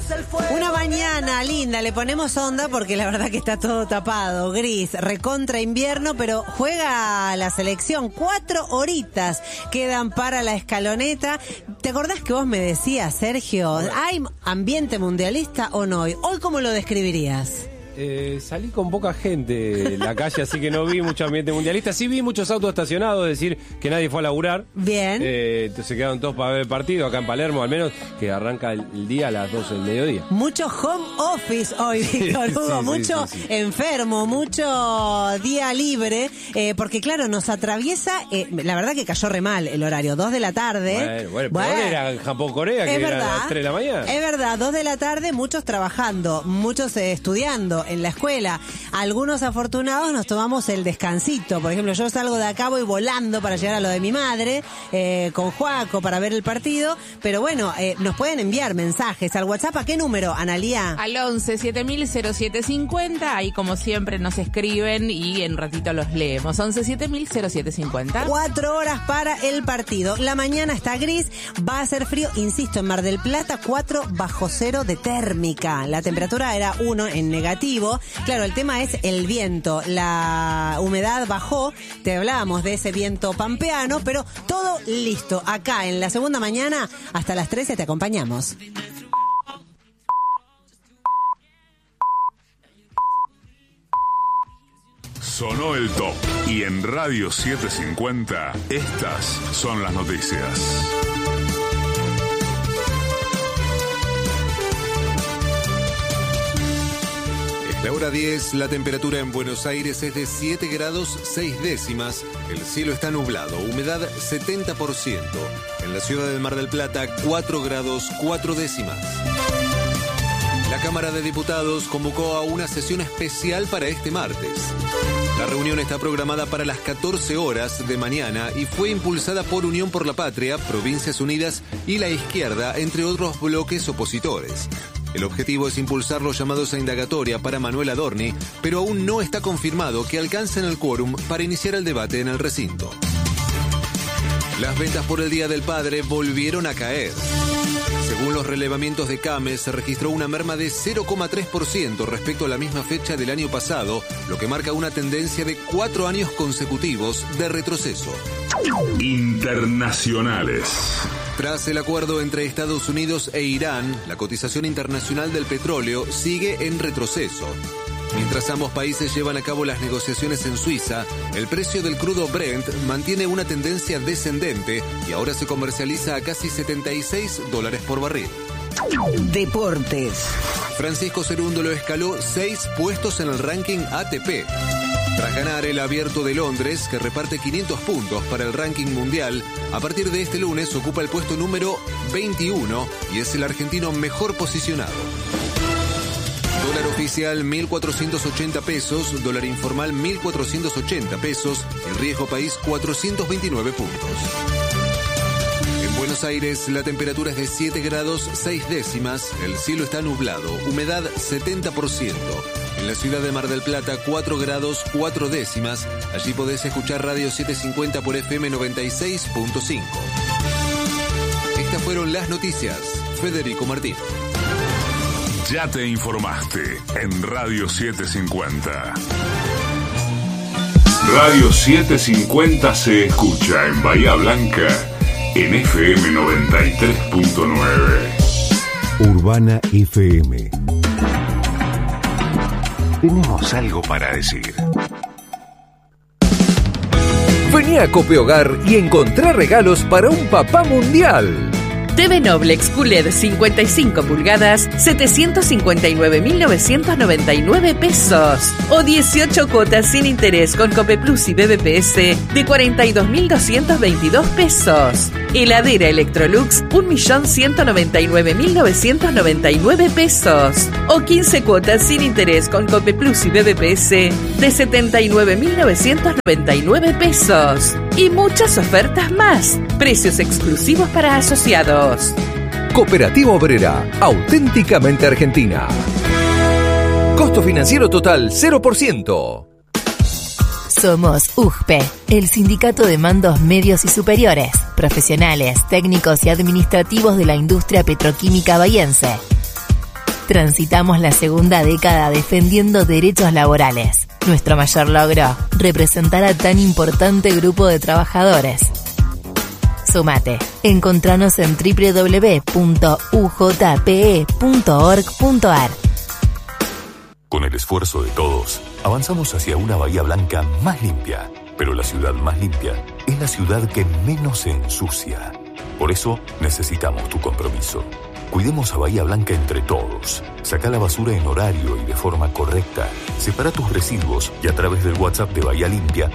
Una mañana linda, le ponemos onda porque la verdad que está todo tapado, gris, recontra invierno, pero juega la selección, 4 horitas quedan para la escaloneta. ¿Te acordás que vos me decías, Sergio, hay ambiente mundialista o no? Hoy, ¿cómo lo describirías? Salí con poca gente en la calle, así que no vi mucho ambiente mundialista. Sí vi muchos autos estacionados, es decir, que nadie fue a laburar. Bien. Entonces quedaron todos para ver el partido acá en Palermo, al menos, que arranca el día a las 12 del mediodía. Mucho home office hoy, Víctor Hugo, mucho enfermo, mucho día libre, porque claro, nos atraviesa, la verdad que cayó re mal el horario, 2 de la tarde. Bueno, era Japón-Corea, que era a las 3 de la mañana. Es verdad, 2 de la tarde, muchos trabajando, muchos estudiando en la escuela. Algunos afortunados nos tomamos el descansito. Por ejemplo, yo salgo de acá, voy volando para llegar a lo de mi madre, con Joaco para ver el partido. Pero bueno, nos pueden enviar mensajes al WhatsApp. ¿A qué número, Analía? Al 11 70000750. Ahí como siempre nos escriben y en ratito los leemos. 11 70000750. 4 horas para el partido. La mañana está gris, va a ser frío, insisto, en Mar del Plata, 4 bajo cero de térmica. La temperatura era 1 en negativo. Claro, el tema es el viento. La humedad bajó. Te hablábamos de ese viento pampeano, pero todo listo. Acá en la segunda mañana, hasta las 13 te acompañamos. Sonó el top. Y en Radio 750, estas son las noticias. La hora 10, la temperatura en Buenos Aires es de 7 grados 6 décimas. El cielo está nublado, humedad 70%. En la ciudad de Mar del Plata, 4 grados 4 décimas. La Cámara de Diputados convocó a una sesión especial para este martes. La reunión está programada para las 14 horas de mañana y fue impulsada por Unión por la Patria, Provincias Unidas y la Izquierda, entre otros bloques opositores. El objetivo es impulsar los llamados a indagatoria para Manuel Adorni, pero aún no está confirmado que alcancen el quórum para iniciar el debate en el recinto. Las ventas por el Día del Padre volvieron a caer. Según los relevamientos de CAME, se registró una merma de 0,3% respecto a la misma fecha del año pasado, lo que marca una tendencia de 4 años consecutivos de retroceso. Internacionales. Tras el acuerdo entre Estados Unidos e Irán, la cotización internacional del petróleo sigue en retroceso. Mientras ambos países llevan a cabo las negociaciones en Suiza, el precio del crudo Brent mantiene una tendencia descendente y ahora se comercializa a casi $76 por barril. Deportes. Francisco Cerúndolo escaló 6 puestos en el ranking ATP. Tras ganar el Abierto de Londres, que reparte 500 puntos para el ranking mundial, a partir de este lunes ocupa el puesto número 21 y es el argentino mejor posicionado. Dólar oficial 1.480 pesos, dólar informal 1.480 pesos, el riesgo país 429 puntos. En Buenos Aires la temperatura es de 7 grados 6 décimas, el cielo está nublado, humedad 70%. En la ciudad de Mar del Plata, 4 grados 4 décimas. Allí podés escuchar Radio 750 por FM 96.5. Estas fueron las noticias. Federico Martín. Ya te informaste en Radio 750. Radio 750 se escucha en Bahía Blanca en FM 93.9. Urbana FM. Tenemos algo para decir. Vení a Cope Hogar y encontrá regalos para un papá mundial. TV Noblex QLED 55 pulgadas, 759.999 pesos. O 18 cuotas sin interés con Cope Plus y BBPS de 42.222 pesos. Heladera Electrolux, 1.199.999 pesos. O 15 cuotas sin interés con Cope Plus y BBPS de 79.999 pesos. Y muchas ofertas más. Precios exclusivos para asociados. Cooperativa Obrera, auténticamente argentina. Costo financiero total 0%. Somos UGPE, el Sindicato de Mandos Medios y Superiores, profesionales, técnicos y administrativos de la industria petroquímica bahiense. Transitamos la segunda década defendiendo derechos laborales. Nuestro mayor logro, representar a tan importante grupo de trabajadores. Sumate. Encontranos en www.ujpe.org.ar. Con el esfuerzo de todos, avanzamos hacia una Bahía Blanca más limpia. Pero la ciudad más limpia es la ciudad que menos se ensucia. Por eso necesitamos tu compromiso. Cuidemos a Bahía Blanca entre todos. Saca la basura en horario y de forma correcta. Separa tus residuos y a través del WhatsApp de Bahía Limpia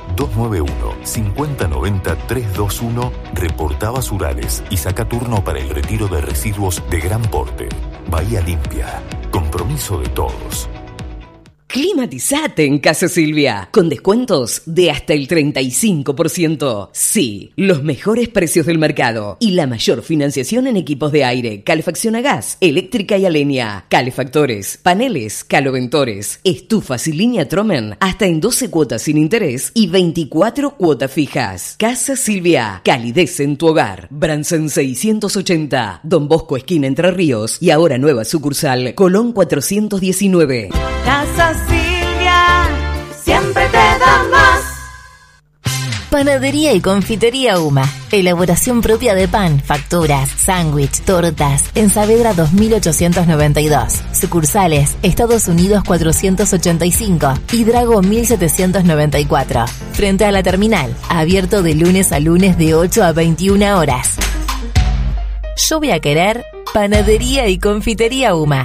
291-5090-321 reporta basurales y saca turno para el retiro de residuos de gran porte. Bahía Limpia. Compromiso de todos. Climatizate en Casa Silvia, con descuentos de hasta el 35%. Sí, los mejores precios del mercado y la mayor financiación en equipos de aire, calefacción a gas, eléctrica y a leña, calefactores, paneles, caloventores, estufas y línea Tromen, hasta en 12 cuotas sin interés y 24 cuotas fijas. Casa Silvia, calidez en tu hogar. Bransen 680, Don Bosco esquina Entre Ríos y ahora nueva sucursal Colón 419. Casa Silvia, siempre te da más. Panadería y confitería Uma. Elaboración propia de pan, facturas, sándwich, tortas. En Saavedra 2892. Sucursales, Estados Unidos 485 y Drago 1794. Frente a la terminal. Abierto de lunes a lunes de 8 a 21 horas. Yo voy a querer Panadería y confitería Uma.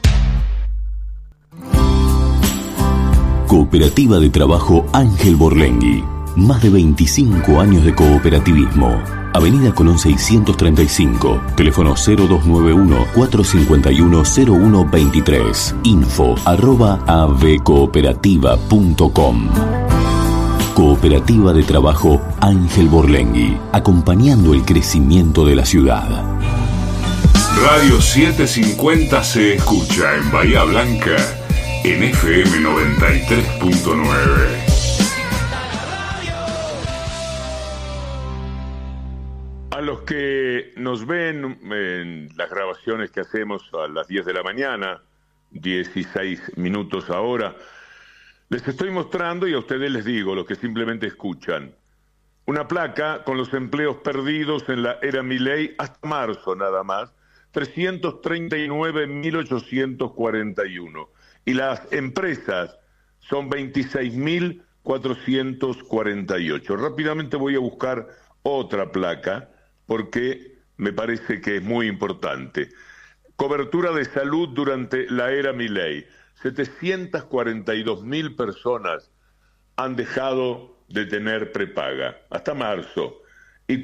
Cooperativa de Trabajo Ángel Borlengui. Más de 25 años de cooperativismo. Avenida Colón 635. Teléfono 0291-451-0123. info@avcooperativa.com. Cooperativa de Trabajo Ángel Borlengui. Acompañando el crecimiento de la ciudad. Radio 750 se escucha en Bahía Blanca en FM 93.9. A los que nos ven en las grabaciones que hacemos a las 10 de la mañana, 16 minutos ahora, les estoy mostrando y a ustedes les digo, los que simplemente escuchan, una placa con los empleos perdidos en la era Milei hasta marzo nada más, 339.841. Y las empresas son 26.448. Rápidamente voy a buscar otra placa porque me parece que es muy importante. Cobertura de salud durante la era Milei. 742.000 personas han dejado de tener prepaga hasta marzo y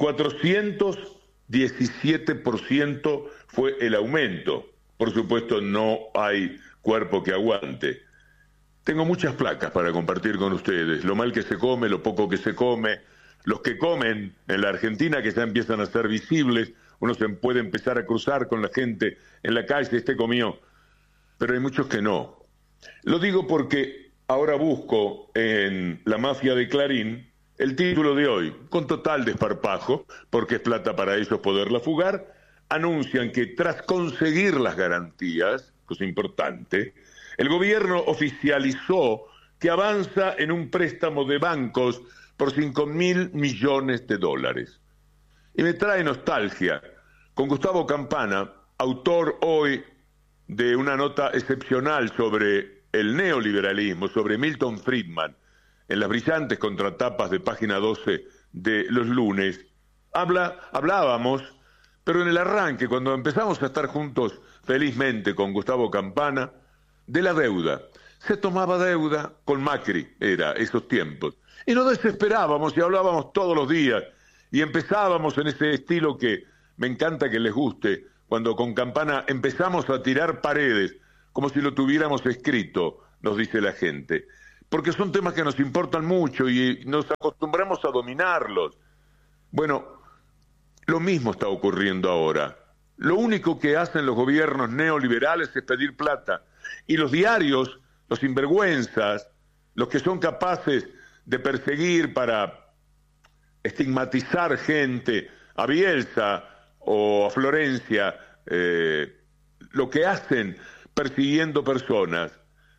417% fue el aumento. Por supuesto, no hay cuerpo que aguante. Tengo muchas placas para compartir con ustedes. Lo mal que se come, lo poco que se come. Los que comen en la Argentina que ya empiezan a ser visibles. Uno se puede empezar a cruzar con la gente en la calle, este comió. Pero hay muchos que no. Lo digo porque ahora busco en La Mafia de Clarín el título de hoy, con total desparpajo, porque es plata para ellos poderla fugar. Anuncian que tras conseguir las garantías, cosa importante, el gobierno oficializó que avanza en un préstamo de bancos por $5.000 millones. Y me trae nostalgia con Gustavo Campana, autor hoy de una nota excepcional sobre el neoliberalismo, sobre Milton Friedman, en las brillantes contratapas de página 12 de los lunes. Hablábamos, pero en el arranque, cuando empezamos a estar juntos felizmente con Gustavo Campana, de la deuda. Se tomaba deuda con Macri, era esos tiempos. Y nos desesperábamos y hablábamos todos los días. Y empezábamos en ese estilo que me encanta que les guste, cuando con Campana empezamos a tirar paredes, como si lo tuviéramos escrito, nos dice la gente. Porque son temas que nos importan mucho y nos acostumbramos a dominarlos. Bueno, lo mismo está ocurriendo ahora. Lo único que hacen los gobiernos neoliberales es pedir plata. Y los diarios, los sinvergüenzas, los que son capaces de perseguir para estigmatizar gente, a Bielsa o a Florencia, lo que hacen, persiguiendo personas,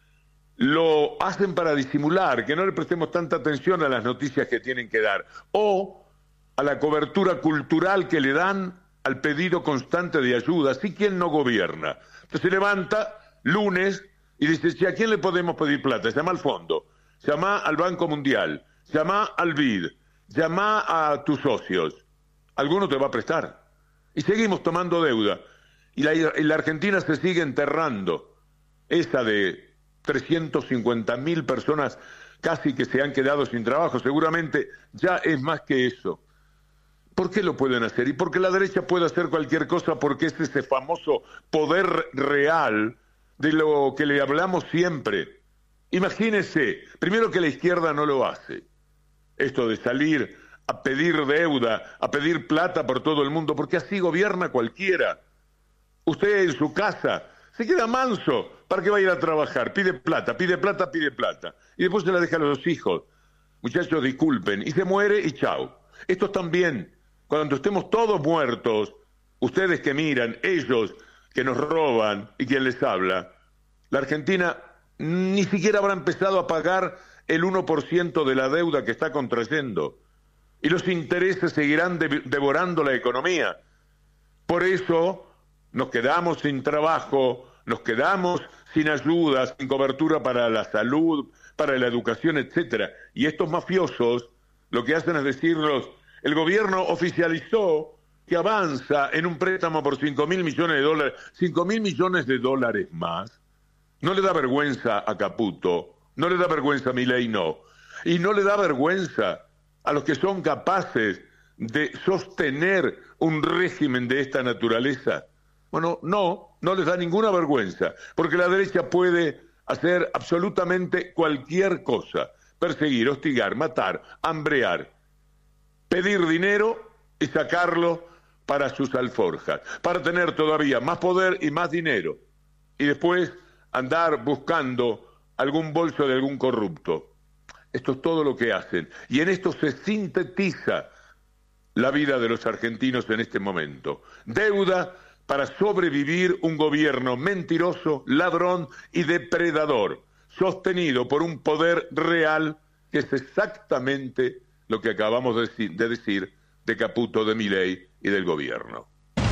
lo hacen para disimular, que no le prestemos tanta atención a las noticias que tienen que dar, o a la cobertura cultural que le dan al pedido constante de ayuda, así quien no gobierna. Entonces se levanta lunes y dice, si ¿a quién le podemos pedir plata? Llama al fondo, llama al Banco Mundial, llama al BID, llama a tus socios. Alguno te va a prestar. Y seguimos tomando deuda. Y la Argentina se sigue enterrando. Esa de 350.000 personas casi que se han quedado sin trabajo. Seguramente ya es más que eso. ¿Por qué lo pueden hacer? Y porque la derecha puede hacer cualquier cosa, porque es ese famoso poder real de lo que le hablamos siempre. Imagínese, primero que la izquierda no lo hace. Esto de salir a pedir deuda, a pedir plata por todo el mundo, porque así gobierna cualquiera. Usted en su casa se queda manso, ¿para qué va a ir a trabajar? Pide plata, pide plata, pide plata. Y después se la deja a los hijos. Muchachos, disculpen. Y se muere y chao. Estos también, cuando estemos todos muertos, ustedes que miran, ellos que nos roban y quien les habla, la Argentina ni siquiera habrá empezado a pagar el 1% de la deuda que está contrayendo. Y los intereses seguirán devorando la economía. Por eso nos quedamos sin trabajo, nos quedamos sin ayudas, sin cobertura para la salud, para la educación, etcétera. Y estos mafiosos lo que hacen es decirnos, el gobierno oficializó que avanza en un préstamo por 5.000 millones de dólares, 5.000 millones de dólares más. No le da vergüenza a Caputo, no le da vergüenza a Milei, no. Y no le da vergüenza a los que son capaces de sostener un régimen de esta naturaleza. Bueno, no les da ninguna vergüenza, porque la derecha puede hacer absolutamente cualquier cosa, perseguir, hostigar, matar, hambrear, pedir dinero y sacarlo para sus alforjas, para tener todavía más poder y más dinero, y después andar buscando algún bolso de algún corrupto. Esto es todo lo que hacen, y en esto se sintetiza la vida de los argentinos en este momento. Deuda para sobrevivir un gobierno mentiroso, ladrón y depredador, sostenido por un poder real que es exactamente lo que acabamos de decir de Caputo, de Milei y del gobierno.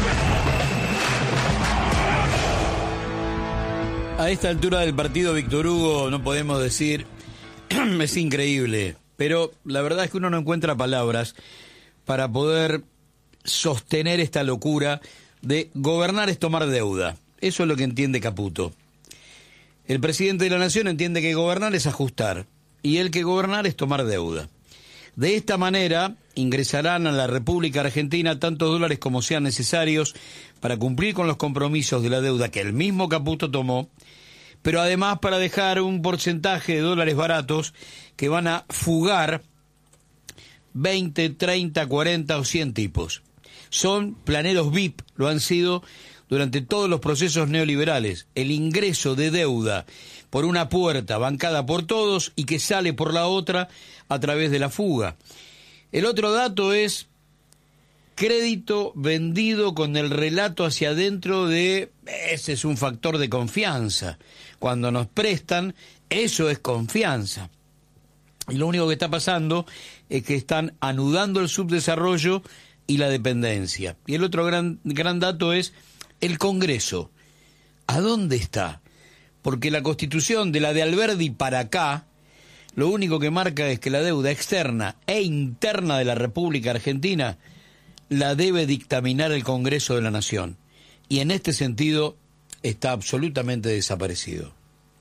A esta altura del partido, Víctor Hugo, no podemos decir, es increíble, pero la verdad es que uno no encuentra palabras para poder sostener esta locura de gobernar es tomar deuda. Eso es lo que entiende Caputo. El presidente de la Nación entiende que gobernar es ajustar, y el que gobernar es tomar deuda. De esta manera ingresarán a la República Argentina tantos dólares como sean necesarios para cumplir con los compromisos de la deuda que el mismo Caputo tomó, pero además para dejar un porcentaje de dólares baratos que van a fugar 20, 30, 40 o 100 tipos. Son planeros VIP, lo han sido durante todos los procesos neoliberales. El ingreso de deuda por una puerta bancada por todos y que sale por la otra a través de la fuga. El otro dato es crédito vendido con el relato hacia adentro de ese es un factor de confianza. Cuando nos prestan, eso es confianza. Y lo único que está pasando es que están anudando el subdesarrollo y la dependencia. Y el otro gran dato es el Congreso. ¿A dónde está? Porque la Constitución de la de Alberdi para acá, lo único que marca es que la deuda externa e interna de la República Argentina la debe dictaminar el Congreso de la Nación. Y en este sentido está absolutamente desaparecido.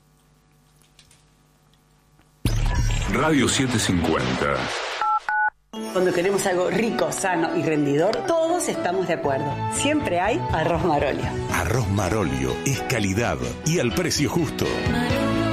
Radio 750. Cuando queremos algo rico, sano y rendidor, todos estamos de acuerdo. Siempre hay Arroz Marolio. Arroz Marolio es calidad y al precio justo.